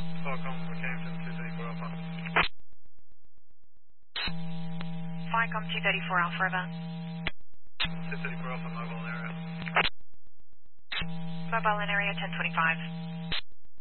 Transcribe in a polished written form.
Falcon, Cannington 234 Alpha. Falcon 234 Alpha event. 234 Alpha, mobile in area. Mobile in area 1025.